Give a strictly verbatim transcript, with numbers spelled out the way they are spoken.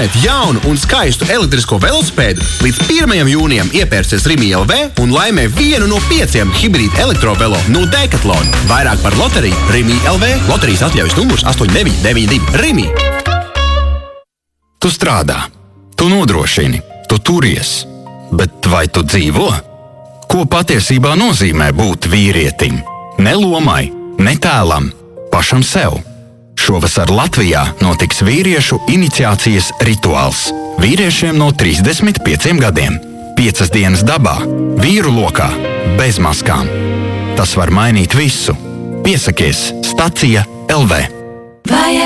uzlaimēt jaunu un skaistu elektrisko velosipēdu, līdz pirmajam jūnijam iepērcies Rimi L V un laimē vienu no pieciem hibrīd elektrovelo no Decathlon. Vairāk par loteriju Rimi L V. Loterijas atļaujas numurs astoņi deviņi deviņi divi. Rimi. Tu strādā, tu nodrošini, tu turies, bet vai tu dzīvo? Ko patiesībā nozīmē būt vīrietim? Ne lomai, ne tēlam, pašam sev. Šovasar Latvijā notiks vīriešu iniciācijas rituāls. Vīriešiem no trīsdesmit pieciem gadiem. Piecas dienas dabā, vīru lokā, bez maskām. Tas var mainīt visu. Piesakies Stacija L V.